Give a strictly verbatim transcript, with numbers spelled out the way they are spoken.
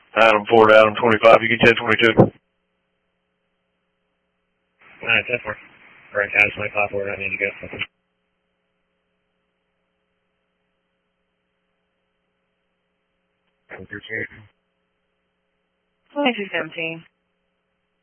Adam four to Adam twenty-five, you get ten twenty-two. Alright, ten four. Alright, Adam twenty-five, where do I need to go? twenty-two seventeen.